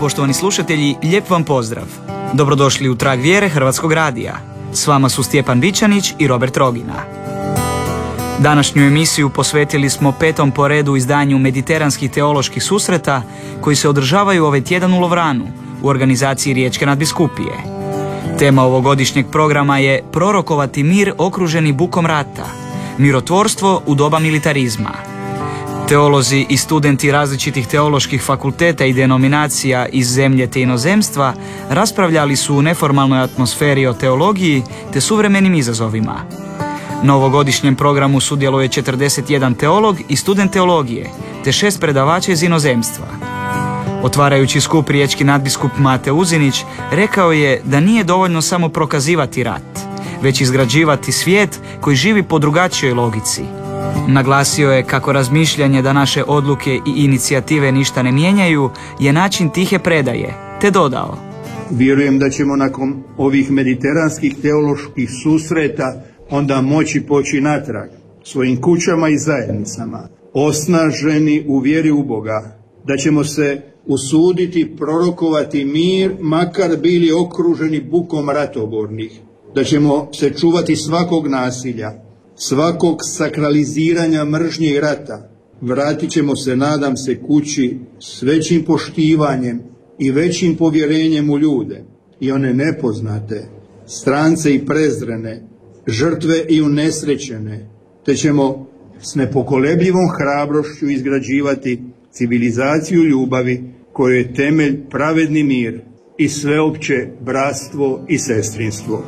poštovani slušatelji, lijep vam pozdrav. Dobrodošli u Trag vjere Hrvatskog radija. S vama su Stjepan Bičanić i Robert Rogina. Današnju emisiju posvetili smo 5. po redu izdanju Mediteranskih teoloških susreta koji se održavaju ovaj tjedan u Lovranu u organizaciji Riječke nadbiskupije. Tema ovogodišnjeg programa je prorokovati mir okruženi bukom rata, mirotvorstvo u doba militarizma. Teolozi i studenti različitih teoloških fakulteta i denominacija iz zemlje te inozemstva raspravljali su u neformalnoj atmosferi o teologiji te suvremenim izazovima. Na ovogodišnjem programu sudjeluje 41 teolog i student teologije, te 6 predavača iz inozemstva. Otvarajući skup riječki nadbiskup Mate Uzinić rekao je da nije dovoljno samo prokazivati rat, već izgrađivati svijet koji živi po drugačijoj logici. Naglasio je kako razmišljanje da naše odluke i inicijative ništa ne mijenjaju je način tihe predaje, te dodao: Vjerujem da ćemo nakon ovih mediteranskih teoloških susreta onda moći poći natrag svojim kućama i zajednicama, osnaženi u vjeri u Boga, da ćemo se usuditi prorokovati mir, makar bili okruženi bukom ratobornih, da ćemo se čuvati svakog nasilja, svakog sakraliziranja mržnje i rata. Vratit ćemo se, nadam se, kući s većim poštivanjem i većim povjerenjem u ljude i one nepoznate, strance i prezrene, žrtve i unesrećene, te ćemo s nepokolebljivom hrabrošću izgrađivati civilizaciju ljubavi kojoj je temelj pravedni mir i sveopće bratstvo i sestrinstvo.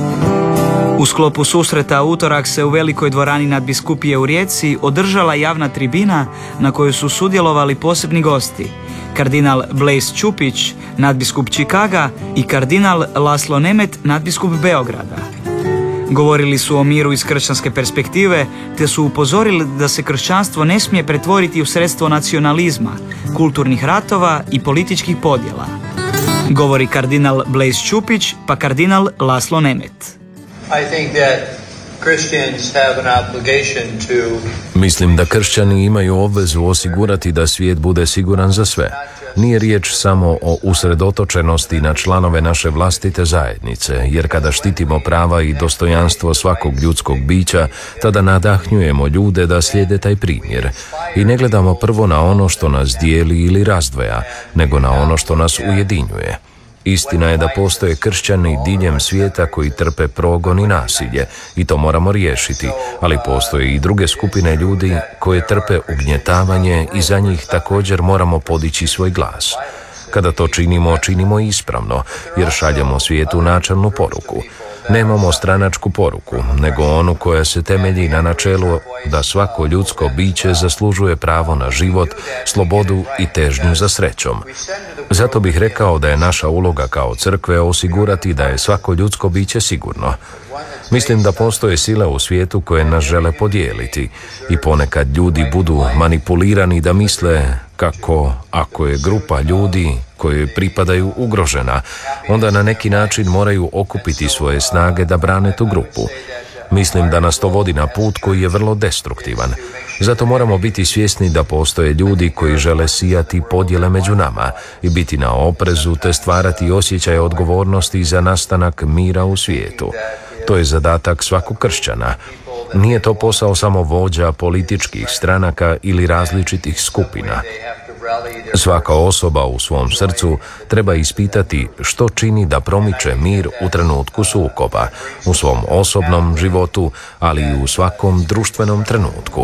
U sklopu susreta utorak se u velikoj dvorani nadbiskupije u Rijeci održala javna tribina na kojoj su sudjelovali posebni gosti: kardinal Blaise Čupić, nadbiskup Čikaga, i kardinal Laslo Nemet, nadbiskup Beograda. Govorili su o miru iz kršćanske perspektive, te su upozorili da se kršćanstvo ne smije pretvoriti u sredstvo nacionalizma, kulturnih ratova i političkih podjela. Govori kardinal Blaise Čupić, pa kardinal Laslo Nemet. Mislim da kršćani imaju obvezu osigurati da svijet bude siguran za sve. Nije riječ samo o usredotočenosti na članove naše vlastite zajednice, jer kada štitimo prava i dostojanstvo svakog ljudskog bića, tada nadahnjujemo ljude da slijede taj primjer i ne gledamo prvo na ono što nas dijeli ili razdvaja, nego na ono što nas ujedinjuje. Istina je da postoje kršćani diljem svijeta koji trpe progon i nasilje i to moramo riješiti, ali postoje i druge skupine ljudi koje trpe ugnjetavanje i za njih također moramo podići svoj glas. Kada to činimo, činimo ispravno, jer šaljemo svijetu načelnu poruku. Nemamo stranačku poruku, nego onu koja se temelji na načelu da svako ljudsko biće zaslužuje pravo na život, slobodu i težnju za srećom. Zato bih rekao da je naša uloga kao crkve osigurati da je svako ljudsko biće sigurno. Mislim da postoje sile u svijetu koje nas žele podijeliti i ponekad ljudi budu manipulirani da misle kako ako je grupa ljudi koje pripadaju ugrožena, onda na neki način moraju okupiti svoje snage da brane tu grupu. Mislim da nas to vodi na put koji je vrlo destruktivan. Zato moramo biti svjesni da postoje ljudi koji žele sijati podjele među nama i biti na oprezu te stvarati osjećaj odgovornosti za nastanak mira u svijetu. To je zadatak svakog kršćana. Nije to posao samo vođa političkih stranaka ili različitih skupina. Svaka osoba u svom srcu treba ispitati što čini da promiče mir u trenutku sukoba, u svom osobnom životu, ali i u svakom društvenom trenutku.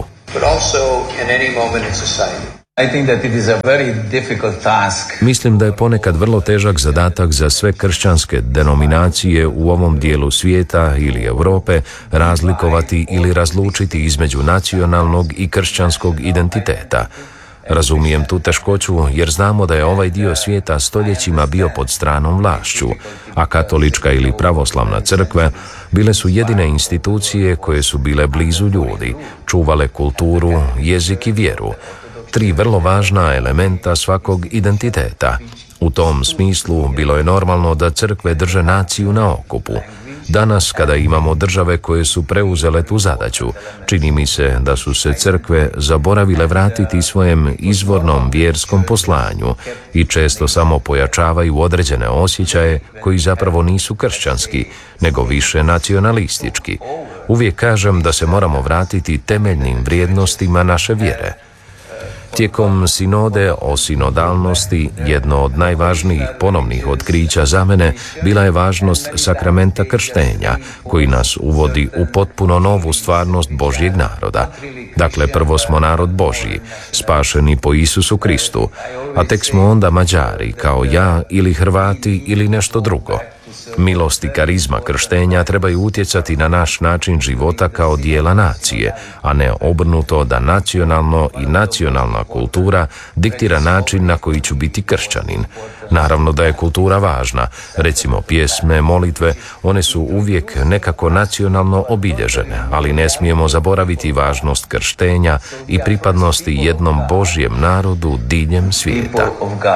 Mislim da je ponekad vrlo težak zadatak za sve kršćanske denominacije u ovom dijelu svijeta ili Europe razlikovati ili razlučiti između nacionalnog i kršćanskog identiteta. Razumijem tu teškoću jer znamo da je ovaj dio svijeta stoljećima bio pod stranom vlašću, a katolička ili pravoslavna crkva bile su jedine institucije koje su bile blizu ljudi, čuvale kulturu, jezik i vjeru. 3 vrlo važna elementa svakog identiteta. U tom smislu bilo je normalno da crkve drže naciju na okupu. Danas, kada imamo države koje su preuzele tu zadaću, čini mi se da su se crkve zaboravile vratiti svojem izvornom vjerskom poslanju i često samo pojačavaju određene osjećaje koji zapravo nisu kršćanski, nego više nacionalistički. Uvijek kažem da se moramo vratiti temeljnim vrijednostima naše vjere. Tijekom sinode o sinodalnosti jedno od najvažnijih ponovnih otkrića za mene bila je važnost sakramenta krštenja, koji nas uvodi u potpuno novu stvarnost Božjeg naroda. Dakle, prvo smo narod Božji, spašeni po Isusu Kristu, a tek smo onda Mađari, kao ja, ili Hrvati, ili nešto drugo. Milost i karizma krštenja trebaju utjecati na naš način života kao dijela nacije, a ne obrnuto da nacionalno i nacionalna kultura diktira način na koji ću biti kršćanin. Naravno da je kultura važna, recimo pjesme, molitve, one su uvijek nekako nacionalno obilježene, ali ne smijemo zaboraviti važnost krštenja i pripadnosti jednom Božjem narodu diljem svijeta.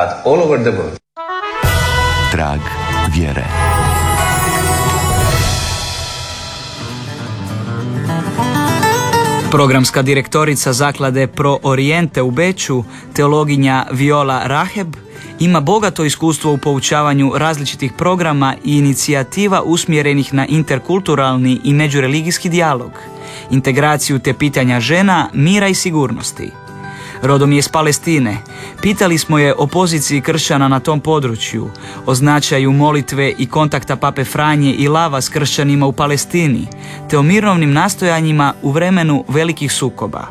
Trag vjere. Programska direktorica zaklade Pro Oriente u Beču, teologinja Viola Raheb, ima bogato iskustvo u poučavanju različitih programa i inicijativa usmjerenih na interkulturalni i međureligijski dijalog, integraciju te pitanja žena, mira i sigurnosti. Rodom je iz Palestine. Pitali smo je o poziciji kršćana na tom području, o značaju molitve i kontakta Pape Franje i Lava s kršćanima u Palestini, te o mirovnim nastojanjima u vremenu velikih sukoba.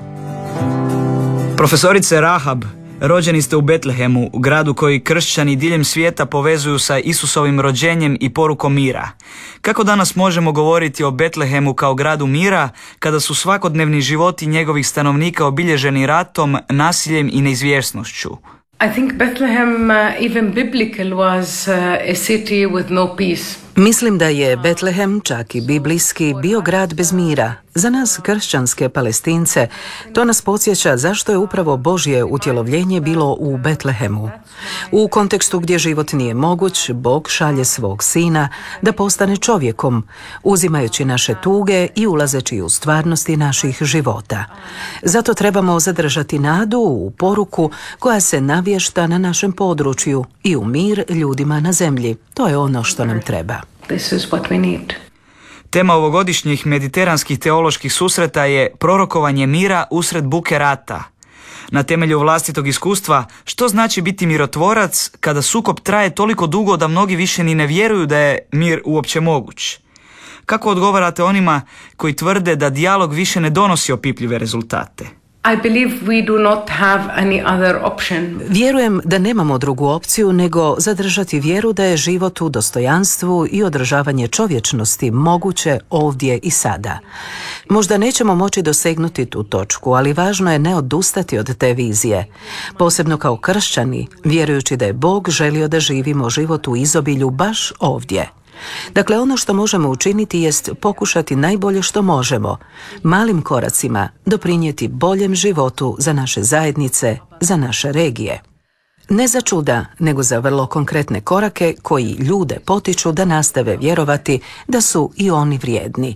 Profesorice Rahab, rođeni ste u Betlehemu, gradu koji kršćani diljem svijeta povezuju sa Isusovim rođenjem i porukom mira. Kako danas možemo govoriti o Betlehemu kao gradu mira, kada su svakodnevni životi njegovih stanovnika obilježeni ratom, nasiljem i neizvjesnošću? I think Bethlehem, even biblical, was a city with no peace. Mislim da je Betlehem, čak i biblijski, bio grad bez mira. Za nas, kršćanske Palestince, to nas podsjeća zašto je upravo Božje utjelovljenje bilo u Betlehemu. U kontekstu gdje život nije moguć, Bog šalje svog sina da postane čovjekom, uzimajući naše tuge i ulazeći u stvarnosti naših života. Zato trebamo zadržati nadu u poruku koja se navješta na našem području i u mir ljudima na zemlji. To je ono što nam treba. This is what we need. Tema ovogodišnjih mediteranskih teoloških susreta je prorokovanje mira usred buke rata. Na temelju vlastitog iskustva, što znači biti mirotvorac kada sukob traje toliko dugo da mnogi više ni ne vjeruju da je mir uopće moguć? Kako odgovarate onima koji tvrde da dijalog više ne donosi opipljive rezultate? I believe we do not have any other option. Vjerujem da nemamo drugu opciju nego zadržati vjeru da je život u dostojanstvu i održavanje čovječnosti moguće ovdje i sada. Možda nećemo moći dosegnuti tu točku, ali važno je ne odustati od te vizije. Posebno kao kršćani, vjerujući da je Bog želio da živimo život u izobilju baš ovdje. Dakle, ono što možemo učiniti jest pokušati najbolje što možemo, malim koracima doprinijeti boljem životu za naše zajednice, za naše regije. Ne za čuda, nego za vrlo konkretne korake koji ljude potiču da nastave vjerovati da su i oni vrijedni.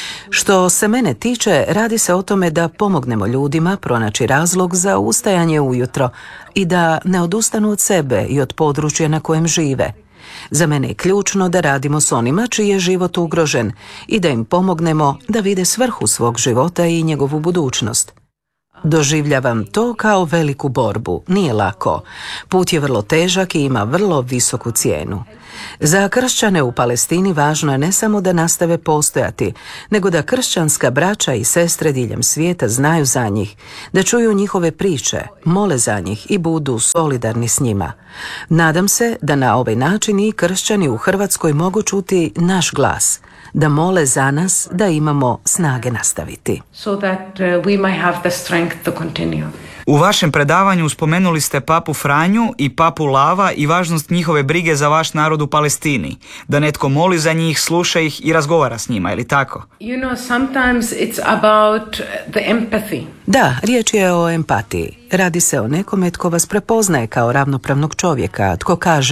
Što se mene tiče, radi se o tome da pomognemo ljudima pronaći razlog za ustajanje ujutro i da ne odustanu od sebe i od područja na kojem žive. Za mene je ključno da radimo s onima čiji je život ugrožen i da im pomognemo da vide svrhu svog života i njegovu budućnost. Doživljavam to kao veliku borbu, nije lako. Put je vrlo težak i ima vrlo visoku cijenu. Za kršćane u Palestini važno je ne samo da nastave postojati, nego da kršćanska braća i sestre diljem svijeta znaju za njih, da čuju njihove priče, mole za njih i budu solidarni s njima. Nadam se da na ovaj način i kršćani u Hrvatskoj mogu čuti naš glas, da mole za nas da imamo snage nastaviti. So that we might have the strength to continue. U vašem predavanju spomenuli ste Papu Franju i Papu Lava i važnost njihove brige za vaš narod u Palestini. Da netko moli za njih, sluša ih i razgovara s njima, je li tako? You know, sometimes it's about the empathy. Da, riječ je o empatiji. Radi se o nekome tko vas prepoznaje kao ravnopravnog čovjeka, tko kaže: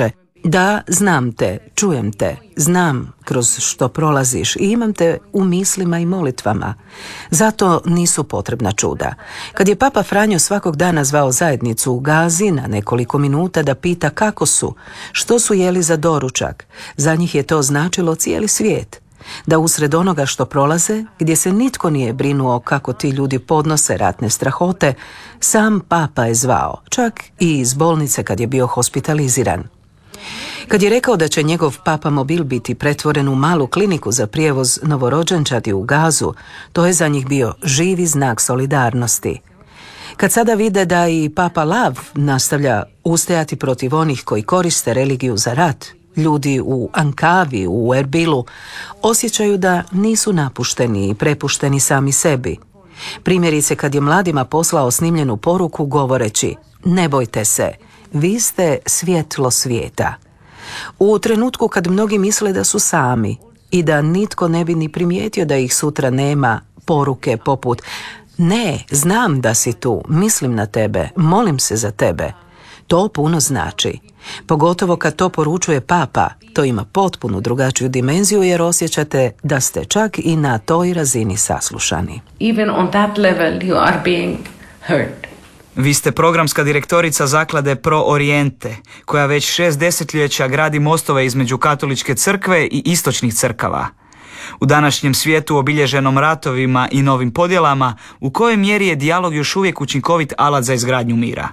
Da, znam te, čujem te, znam kroz što prolaziš i imam te u mislima i molitvama. Zato nisu potrebna čuda. Kad je Papa Franjo svakog dana zvao zajednicu u Gazi na nekoliko minuta da pita kako su, što su jeli za doručak, za njih je to značilo cijeli svijet. Da usred onoga što prolaze, gdje se nitko nije brinuo kako ti ljudi podnose ratne strahote, sam Papa je zvao, čak i iz bolnice kad je bio hospitaliziran. Kad je rekao da će njegov Papa mobil biti pretvoren u malu kliniku za prijevoz novorođenčadi u Gazu, to je za njih bio živi znak solidarnosti. Kad sada vide da i Papa Lav nastavlja ustajati protiv onih koji koriste religiju za rat, ljudi u Ankavi, u Erbilu, osjećaju da nisu napušteni i prepušteni sami sebi. Primjerice kad je mladima poslao snimljenu poruku govoreći: ne bojte se, vi ste svjetlo svijeta. U trenutku kad mnogi misle da su sami i da nitko ne bi ni primijetio da ih sutra nema, poruke poput: ne, znam da si tu, mislim na tebe, molim se za tebe. To puno znači. Pogotovo kad to poručuje Papa, to ima potpuno drugačiju dimenziju jer osjećate da ste čak i na toj razini saslušani. Even on that level you are being heard. Vi ste programska direktorica zaklade Pro Oriente, koja već 6 desetljeća gradi mostove između katoličke crkve i istočnih crkava. U današnjem svijetu obilježenom ratovima i novim podjelama, u kojoj mjeri je dijalog još uvijek učinkovit alat za izgradnju mira?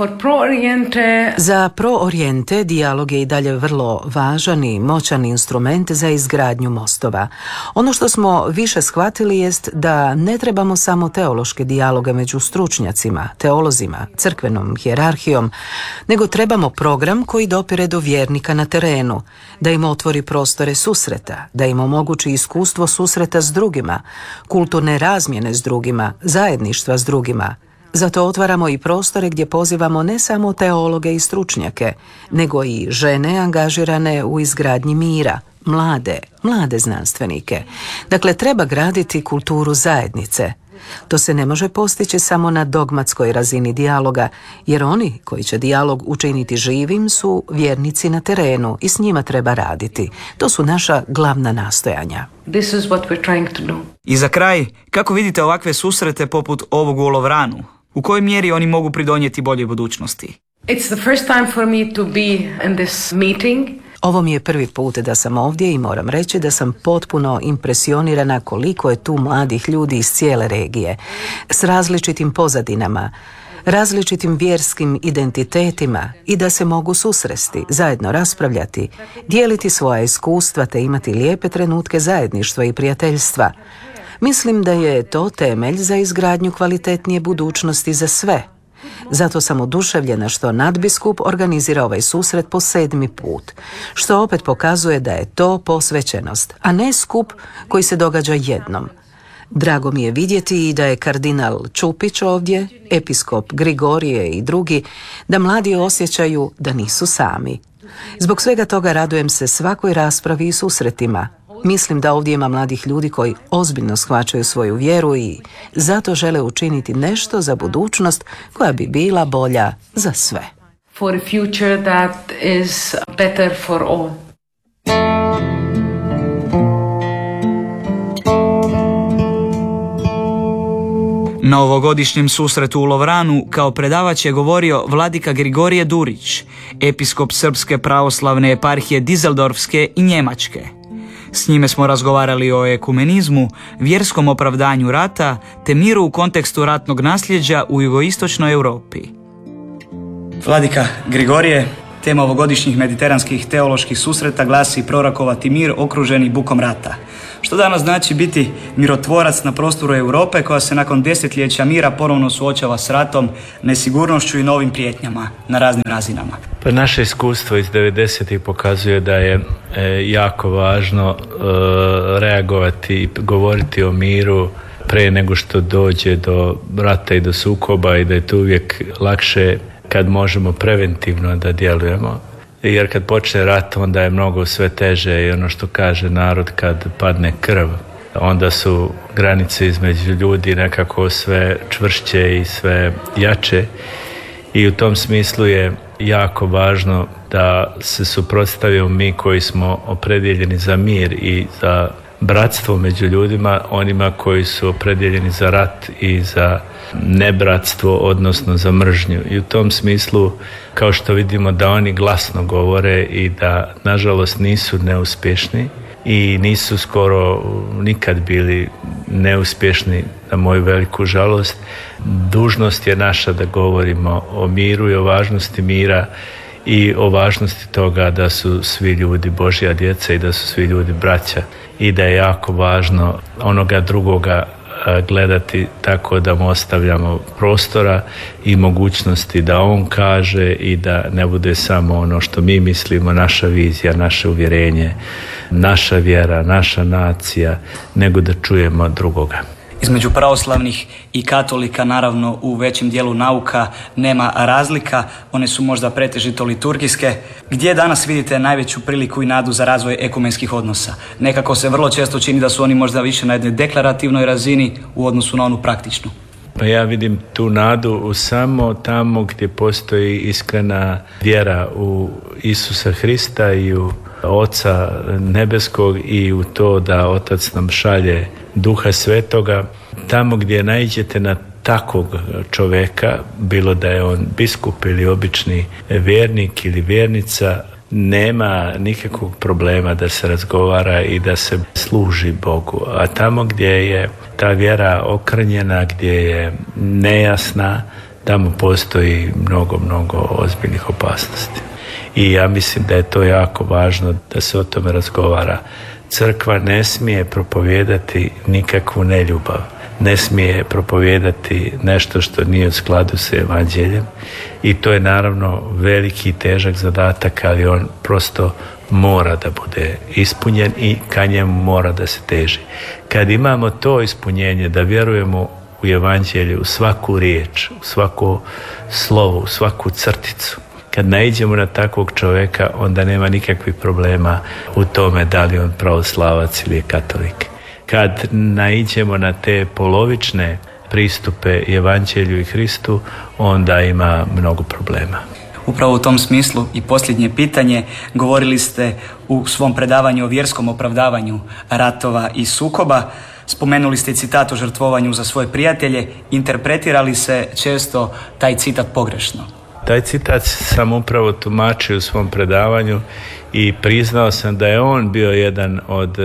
Za Pro Oriente dijalog je i dalje vrlo važan i moćan instrument za izgradnju mostova. Ono što smo više shvatili jest da ne trebamo samo teološke dijaloge među stručnjacima, teolozima, crkvenom hijerarhijom, nego trebamo program koji dopire do vjernika na terenu, da im otvori prostore susreta, da im omogući iskustvo susreta s drugima, kulturne razmjene s drugima, zajedništva s drugima. Zato otvaramo i prostore gdje pozivamo ne samo teologe i stručnjake, nego i žene angažirane u izgradnji mira, mlade znanstvenike. Dakle, treba graditi kulturu zajednice. To se ne može postići samo na dogmatskoj razini dijaloga, jer oni koji će dijalog učiniti živim su vjernici na terenu i s njima treba raditi. To su naša glavna nastojanja. This is what we're trying to do. I za kraj, kako vidite ovakve susrete poput ovog u Lovranu? U kojoj mjeri oni mogu pridonijeti boljoj budućnosti? It's the first time for me to be in this meeting. Ovo mi je prvi put da sam ovdje i moram reći da sam potpuno impresionirana koliko je tu mladih ljudi iz cijele regije, s različitim pozadinama, različitim vjerskim identitetima i da se mogu susresti, zajedno raspravljati, dijeliti svoja iskustva te imati lijepe trenutke zajedništva i prijateljstva. Mislim da je to temelj za izgradnju kvalitetnije budućnosti za sve. Zato sam oduševljena što nadbiskup organizira ovaj susret po 7. put, što opet pokazuje da je to posvećenost, a ne skup koji se događa jednom. Drago mi je vidjeti i da je kardinal Čupić ovdje, episkop Grigorije i drugi, da mladi osjećaju da nisu sami. Zbog svega toga radujem se svakoj raspravi i susretima. Mislim da ovdje ima mladih ljudi koji ozbiljno shvaćaju svoju vjeru i zato žele učiniti nešto za budućnost koja bi bila bolja za sve. For a future that is better for all. Na ovogodišnjem susretu u Lovranu kao predavač je govorio vladika Grigorije Durić, episkop Srpske pravoslavne eparhije Dizeldorfske i Njemačke. S njime smo razgovarali o ekumenizmu, vjerskom opravdanju rata te miru u kontekstu ratnog nasljeđa u jugoistočnoj Europi. Vladika Grigorije, tema ovogodišnjih mediteranskih teoloških susreta glasi prorokovati mir okruženi bukom rata. Što danas znači biti mirotvorac na prostoru Europe koja se nakon desetljeća mira ponovno suočava s ratom, nesigurnošću i novim prijetnjama na raznim razinama? Pa naše iskustvo iz 90-ih pokazuje da je jako važno reagovati i govoriti o miru pre nego što dođe do rata i do sukoba i da je to uvijek lakše kad možemo preventivno da djelujemo. Jer kad počne rat onda je mnogo sve teže i ono što kaže narod kad padne krv, onda su granice između ljudi nekako sve čvršće i sve jače i u tom smislu je jako važno da se suprotstavimo mi koji smo opredjeljeni za mir i za bratstvo među ljudima, onima koji su opredjeljeni za rat i za nebratstvo, odnosno za mržnju. I u tom smislu, kao što vidimo da oni glasno govore i da nažalost nisu neuspješni i nisu skoro nikad bili neuspješni, na moju veliku žalost, dužnost je naša da govorimo o miru i o važnosti mira i o važnosti toga da su svi ljudi Božja djeca i da su svi ljudi braća i da je jako važno onoga drugoga gledati tako da mu ostavljamo prostora i mogućnosti da on kaže i da ne bude samo ono što mi mislimo, naša vizija, naše uvjerenje, naša vjera, naša nacija, nego da čujemo drugoga. Između pravoslavnih i katolika, naravno, u većem dijelu nauka nema razlika, one su možda pretežito liturgijske. Gdje danas vidite najveću priliku i nadu za razvoj ekumenskih odnosa? Nekako se vrlo često čini da su oni možda više na jednoj deklarativnoj razini u odnosu na onu praktičnu. Pa ja vidim tu nadu samo tamo gdje postoji iskrena vjera u Isusa Hrista i u Oca nebeskog i u to da Otac nam šalje Duha Svetoga. Tamo gdje naiđete na takvog čovjeka, bilo da je on biskup ili obični vjernik ili vjernica, nema nikakvog problema da se razgovara i da se služi Bogu. A tamo gdje je ta vjera okrnjena, gdje je nejasna, tamo postoji mnogo ozbiljnih opasnosti. I ja mislim da je to jako važno da se o tome razgovara. Crkva ne smije propovijedati nikakvu neljubav. Ne smije propovijedati nešto što nije u skladu sa evanđeljem i to je naravno veliki i težak zadatak, ali on prosto mora da bude ispunjen i ka njemu mora da se teži. Kad imamo to ispunjenje da vjerujemo u evanđelju, u svaku riječ, u svako slovo, u svaku crticu, kad naiđemo na takvog čovjeka, onda nema nikakvih problema u tome da li on pravoslavac ili je katolik. Kad naiđemo na te polovične pristupe evanđelju i Hristu, onda ima mnogo problema. Upravo u tom smislu i posljednje pitanje, govorili ste u svom predavanju o vjerskom opravdavanju ratova i sukoba. Spomenuli ste citat o žrtvovanju za svoje prijatelje. Interpretirali se često taj citat pogrešno? Taj citat sam upravo tumačio u svom predavanju i priznao sam da je on bio jedan od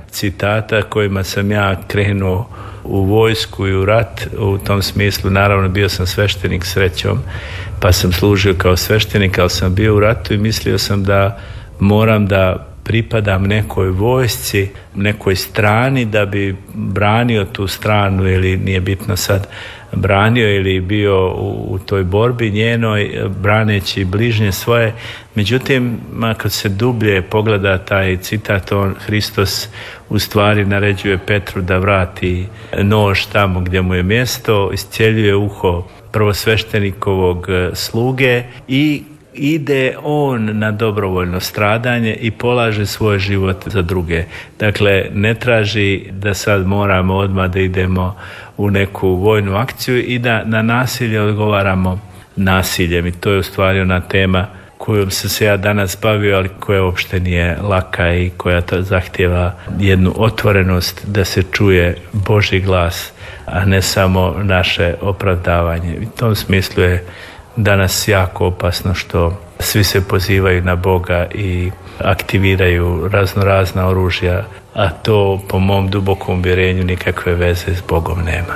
citata kojima sam ja krenuo u vojsku i u rat. U tom smislu, naravno, bio sam sveštenik srećom, pa sam služio kao sveštenik, ali sam bio u ratu i mislio sam da moram da pripadam nekoj vojsci, nekoj strani da bi branio tu stranu, ili nije bitno sad branio ili bio u toj borbi njenoj, braneći bližnje svoje. Međutim, kad se dublje pogleda taj citat, Hristos u stvari naređuje Petru da vrati nož tamo gdje mu je mjesto, iscijeljuje uho prvosveštenikovog sluge i ide on na dobrovoljno stradanje i polaže svoj život za druge. Dakle, ne traži da sad moramo odmah da idemo u neku vojnu akciju i da na nasilje odgovaramo nasiljem. I to je u stvari ona tema kojom sam se ja danas bavio, ali koja uopšte nije laka i koja to zahtjeva jednu otvorenost da se čuje Božji glas, a ne samo naše opravdavanje. U tom smislu je danas jako opasno što svi se pozivaju na Boga i aktiviraju raznorazna oružja, a to po mom dubokom uvjerenju nikakve veze s Bogom nema.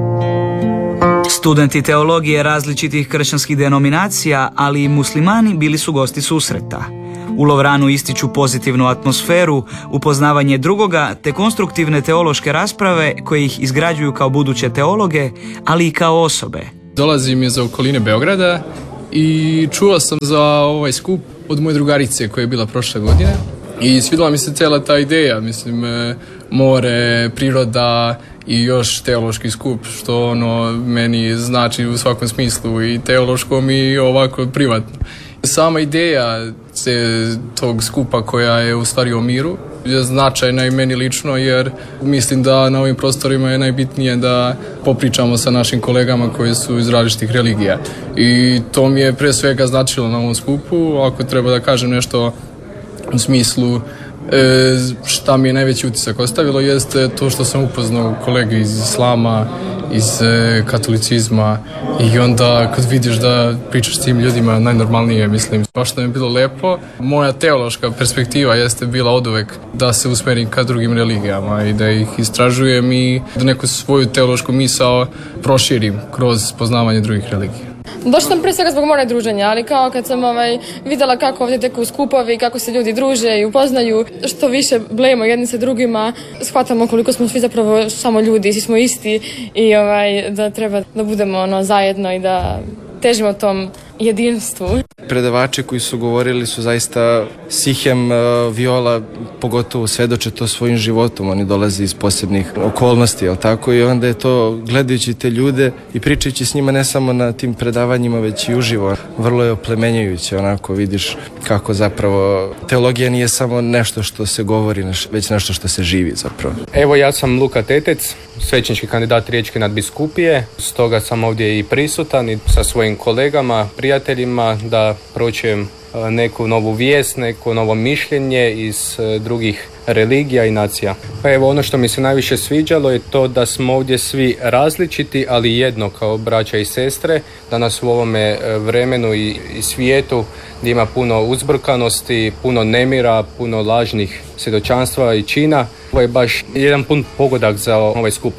Studenti teologije različitih kršćanskih denominacija, ali i muslimani bili su gosti susreta. U Lovranu ističu pozitivnu atmosferu, upoznavanje drugoga te konstruktivne teološke rasprave koje ih izgrađuju kao buduće teologe, ali i kao osobe. Dolazim iz okoline Beograda i čuo sam za ovaj skup od moje drugarice koja je bila prošle godine i svidjela mi se cijela ta ideja, mislim, more, priroda i još teološki skup, što meni znači u svakom smislu, i teološkom i ovako privatno. Sama ideja tog skupa koja je u stvari o miru je značajna i meni lično, jer mislim da na ovim prostorima je najbitnije da popričamo sa našim kolegama koji su iz različitih religija. I to mi je pre svega značilo na ovom skupu. Ako treba da kažem nešto u smislu šta mi je najveći utisak ostavilo, jeste to što sam upoznao kolege iz islama, iz katolicizma, i onda kad vidiš da pričaš s tim ljudima najnormalnije, mislim, baš da mi je bilo lepo. Moja teološka perspektiva jeste bila oduvek da se usmerim ka drugim religijama i da ih istražujem i da neku svoju teološku misao proširim kroz poznavanje drugih religija. Došla sam prije svega zbog mora druženja, ali kao kad sam vidjela kako ovdje teku skupovi, kako se ljudi druže i upoznaju, što više blejemo jedni sa drugima, shvatamo koliko smo svi zapravo samo ljudi, svi smo isti i da treba da budemo zajedno i da težimo tom jedinstvu. Predavači koji su govorili su zaista Sihem, Viola, pogotovo svedoče to svojim životom, oni dolaze iz posebnih okolnosti, jel tako? I onda je to, gledajući te ljude i pričajući s njima ne samo na tim predavanjima, već i uživo, vrlo je oplemenjujuće, onako vidiš kako zapravo teologija nije samo nešto što se govori, već nešto što se živi zapravo. Evo, ja sam Luka Tetec, svećenički kandidat Riječke nadbiskupije, stoga sam ovdje i prisutan i sa svojim kolegama, prijateljima, da pročujem neku novu vijest, neko novo mišljenje iz drugih religija i nacija. Pa evo, ono što mi se najviše sviđalo je to da smo ovdje svi različiti, ali jedno kao braća i sestre, danas u ovome vremenu i svijetu gdje ima puno uzburkanosti, puno nemira, puno lažnih svjedočanstva i čina. Ovo je baš jedan pun pogodak za ovaj skup.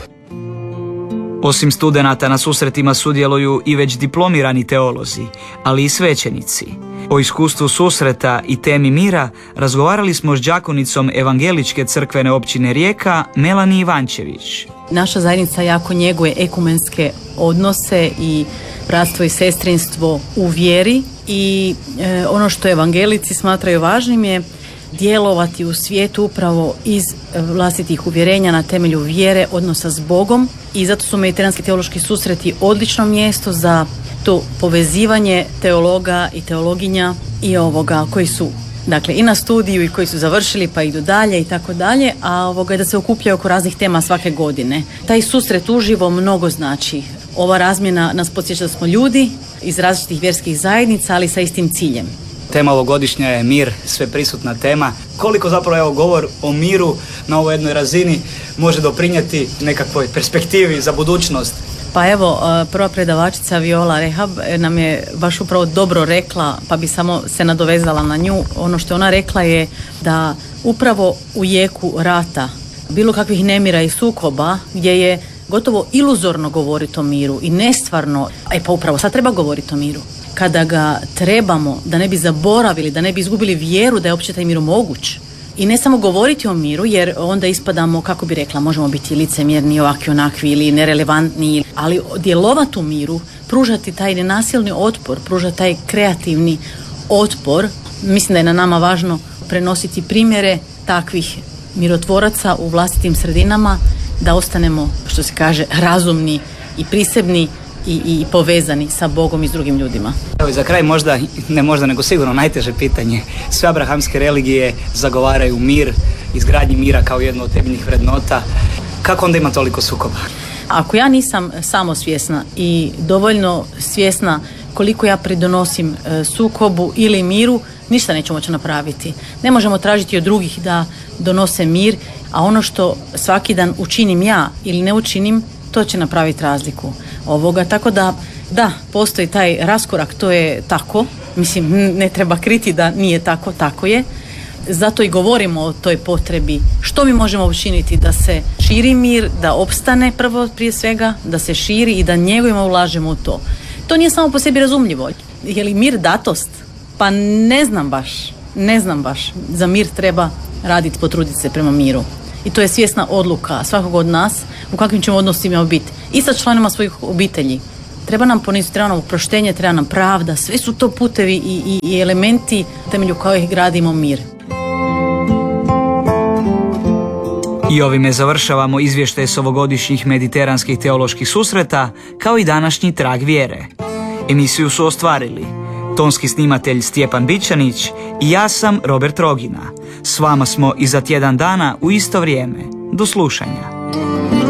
Osim studenata na susretima sudjeluju i već diplomirani teolozi, ali i svećenici. O iskustvu susreta i temi mira razgovarali smo s đakonicom Evangeličke crkvene općine Rijeka Melani Ivančević. Naša zajednica jako njeguje ekumenske odnose i bratstvo i sestrinstvo u vjeri i ono što evangelici smatraju važnim je djelovati u svijetu upravo iz vlastitih uvjerenja na temelju vjere, odnosa s Bogom, i zato su mediteranski teološki susreti odlično mjesto za to povezivanje teologa i teologinja i koji su i na studiju i koji su završili pa idu dalje i tako dalje, a da se okupljaju oko raznih tema svake godine. Taj susret uživo mnogo znači. Ova razmjena nas podsjeća da smo ljudi iz različitih vjerskih zajednica, ali sa istim ciljem. Tema ovogodišnja je mir, sveprisutna tema. Koliko zapravo govor o miru na ovoj jednoj razini može doprinijeti nekakvoj perspektivi za budućnost? Pa evo, prva predavačica Viola Rehab nam je baš upravo dobro rekla, pa bi samo se nadovezala na nju. Ono što ona rekla je da upravo u jeku rata, bilo kakvih nemira i sukoba, gdje je gotovo iluzorno govoriti o miru i nestvarno, pa upravo sad treba govoriti o miru. Kada ga trebamo, da ne bi zaboravili, da ne bi izgubili vjeru da je uopće taj mir moguć. I ne samo govoriti o miru, jer onda ispadamo, kako bi rekla, možemo biti licemjerni, ovakvi, onakvi ili nerelevantni, ali djelovati u miru, pružati taj nenasilni otpor, pružati taj kreativni otpor. Mislim da je na nama važno prenositi primjere takvih mirotvoraca u vlastitim sredinama, da ostanemo, što se kaže, razumni i prisebni i povezani sa Bogom i s drugim ljudima. Evo i za kraj nego sigurno najteže pitanje. Sve abrahamske religije zagovaraju mir, izgradnji mira kao jednu od temeljnih vrednota. Kako onda ima toliko sukoba? Ako ja nisam samosvjesna i dovoljno svjesna koliko ja pridonosim sukobu ili miru, ništa nećemo moći napraviti. Ne možemo tražiti od drugih da donose mir, a ono što svaki dan učinim ja ili ne učinim, to će napraviti razliku tako da, postoji taj raskorak, to je tako, mislim, ne treba kriti da nije tako, tako je. Zato i govorimo o toj potrebi. Što mi možemo učiniti da se širi mir, da opstane prije svega, da se širi i da njegujemo, ulažemo u to. To nije samo po sebi razumljivo. Je li mir datost? Pa ne znam baš. Za mir treba raditi, potruditi se prema miru. I to je svjesna odluka svakog od nas u kakvim ćemo odnosima biti. I sa članima svojih obitelji. Treba nam poniziti, treba nam oproštenje, treba nam pravda. Sve su to putevi i elementi temelju kojih gradimo mir. I ovime završavamo izvještaj s ovogodišnjih mediteranskih teoloških susreta, kao i današnji trag vjere. Emisiju su ostvarili Tonski snimatelj Stjepan Bičanić i ja sam Robert Trogina. S vama smo i za tjedan dana u isto vrijeme. Do slušanja.